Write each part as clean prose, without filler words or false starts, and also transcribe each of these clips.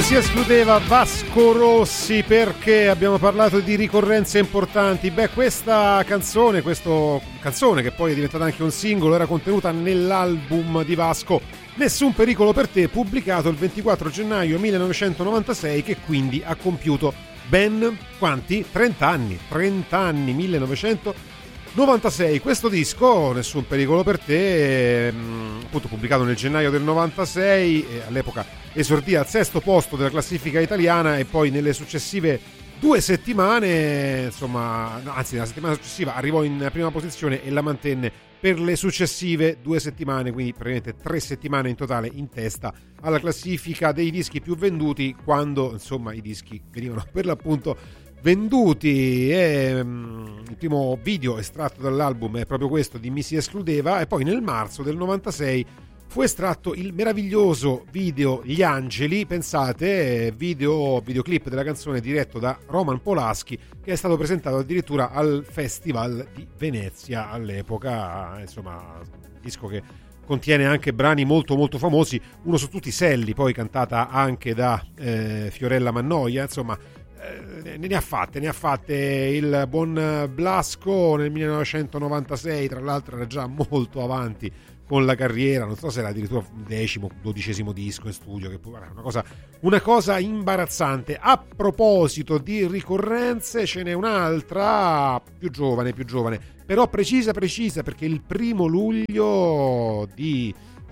Si escludeva Vasco Rossi perché abbiamo parlato di ricorrenze importanti. Beh, questa canzone che poi è diventata anche un singolo, era contenuta nell'album di Vasco Nessun pericolo per te, pubblicato il 24 gennaio 1996, che quindi ha compiuto ben quanti? 30 anni, 1996. Questo disco, Nessun pericolo per te, appunto pubblicato nel gennaio del 96, all'epoca esordì al sesto posto della classifica italiana e poi nelle successive 2 settimane, insomma, anzi nella settimana successiva arrivò in prima posizione e la mantenne per le successive 2 settimane, quindi praticamente 3 settimane in totale in testa alla classifica dei dischi più venduti, quando insomma i dischi venivano per l'appunto venduti. E il primo video estratto dall'album è proprio questo di Mi si escludeva, e poi nel marzo del 96 fu estratto il meraviglioso video Gli Angeli, pensate, videoclip della canzone diretto da Roman Polanski, che è stato presentato addirittura al Festival di Venezia all'epoca. Insomma, disco che contiene anche brani molto molto famosi, uno su tutti Selli, poi cantata anche da Fiorella Mannoia. Insomma, ne ha fatte il buon Blasco nel 1996, tra l'altro era già molto avanti con la carriera, non so se era addirittura 10º, 12º disco in studio, che una cosa imbarazzante. A proposito di ricorrenze, ce n'è un'altra più giovane, però precisa, perché il 1 luglio di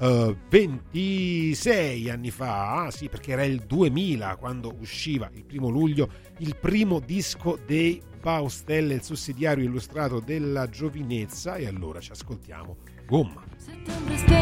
26 anni fa, sì, perché era il 2000 quando usciva il 1 luglio il primo disco dei Baustelle, il sussidiario illustrato della giovinezza, e allora ci ascoltiamo Gomma.